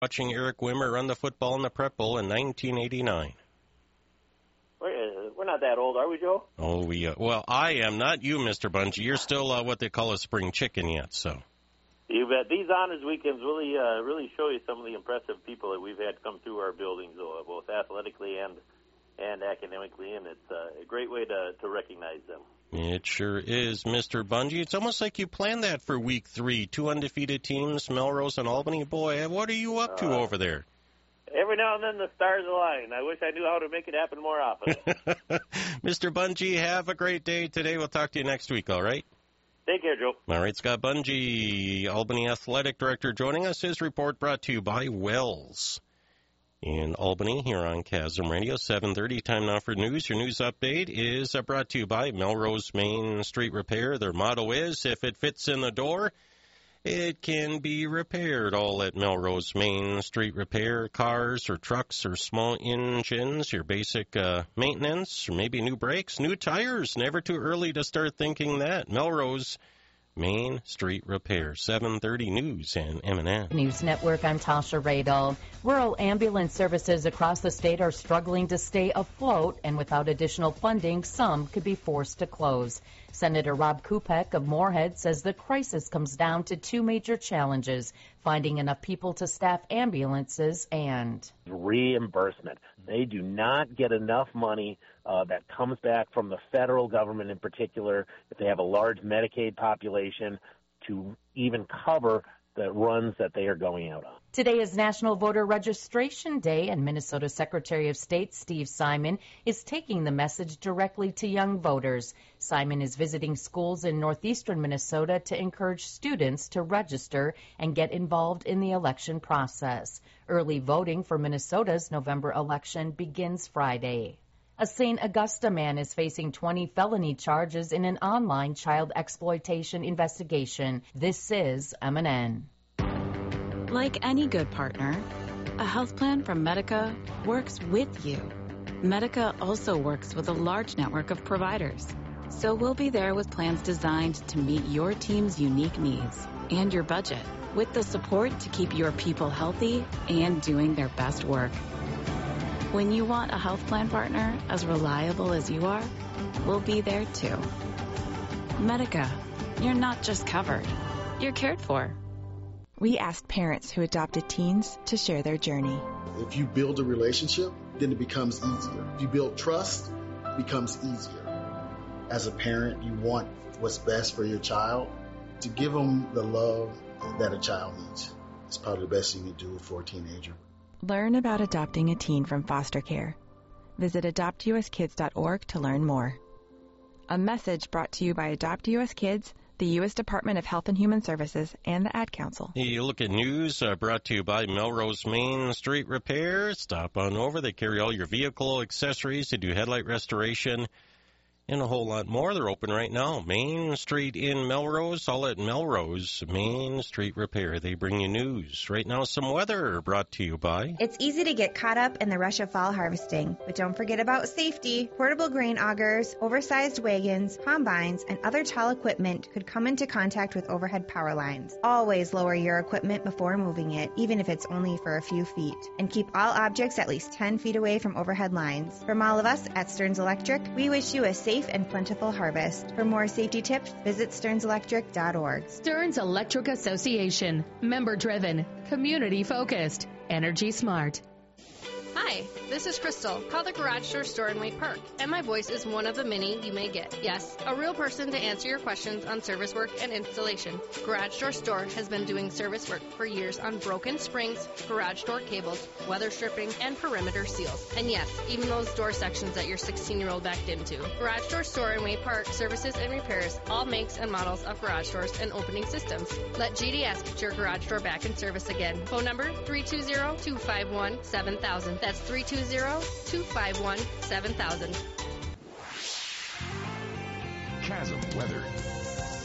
watching Eric Wimmer run the football in the Prep Bowl in 1989. We're not that old, are we, Joe? Oh, well, I am, not you, Mr. Bungie. You're still what they call a spring chicken yet, so. You bet. These honors weekends really show you some of the impressive people that we've had come through our buildings, both athletically and academically, and it's a great way to recognize them. It sure is, Mr. Bungie. It's almost like you planned that for Week 3. 2 undefeated teams, Melrose and Albany. Boy, what are you up to over there? Every now and then the stars align. I wish I knew how to make it happen more often. Mr. Bungie, have a great day today. We'll talk to you next week, all right? Take care, Joe. All right, Scott Bungie, Albany Athletic Director, joining us. His report brought to you by Wells in Albany here on Chasm Radio, 7:30. Time now for news. Your news update is brought to you by Melrose Main Street Repair. Their motto is, if it fits in the door, it can be repaired. All at Melrose Main Street Repair. Cars or trucks or small engines, your basic maintenance, or maybe new brakes, new tires. Never too early to start thinking that. Melrose Main Street Repair. 7:30 News and M&N News Network. I'm Tasha Radel. Rural ambulance services across the state are struggling to stay afloat, and without additional funding, some could be forced to close. Senator Rob Kupek of Moorhead says the crisis comes down to two major challenges: finding enough people to staff ambulances and reimbursement. They do not get enough money that comes back from the federal government in particular, if they have a large Medicaid population, to even cover the runs that they are going out on. Today is National Voter Registration Day, and Minnesota Secretary of State Steve Simon is taking the message directly to young voters. Simon is visiting schools in northeastern Minnesota to encourage students to register and get involved in the election process. Early voting for Minnesota's November election begins Friday. A St. Augusta man is facing 20 felony charges in an online child exploitation investigation. This is M&N. Like any good partner, a health plan from Medica works with you. Medica also works with a large network of providers. So we'll be there with plans designed to meet your team's unique needs and your budget, with the support to keep your people healthy and doing their best work. When you want a health plan partner as reliable as you are, we'll be there too. Medica, you're not just covered, you're cared for. We asked parents who adopted teens to share their journey. If you build a relationship, then it becomes easier. If you build trust, it becomes easier. As a parent, you want what's best for your child. To give them the love that a child needs is probably the best thing you can do for a teenager. Learn about adopting a teen from foster care. Visit adoptuskids.org to learn more. A message brought to you by Adopt US Kids, the U.S. Department of Health and Human Services, and the Ad Council. You look at news brought to you by Melrose Main Street Repair. Stop on over. They carry all your vehicle accessories. They do headlight restoration and a whole lot more. They're open right now. Main Street in Melrose, all at Melrose Main Street Repair. They bring you news. Right now, some weather brought to you by... It's easy to get caught up in the rush of fall harvesting, but don't forget about safety. Portable grain augers, oversized wagons, combines, and other tall equipment could come into contact with overhead power lines. Always lower your equipment before moving it, even if it's only for a few feet. And keep all objects at least 10 feet away from overhead lines. From all of us at Stearns Electric, we wish you a safe and plentiful harvest. For more safety tips, visit stearnselectric.org. Stearns Electric Association. Member-driven. Community-focused. Energy smart. Hi, this is Crystal. Call the Garage Door store in Wake Park, and my voice is one of the many you may get. Yes, a real person to answer your questions on service work and installation. Garage Door store has been doing service work for years on broken springs, garage door cables, weather stripping, and perimeter seals. And yes, even those door sections that your 16-year-old backed into. Garage Door store in Wake Park services and repairs all makes and models of garage doors and opening systems. Let GDS get your garage door back in service again. Phone number 320-251-7000. That's 320-251-7000. Chasm weather.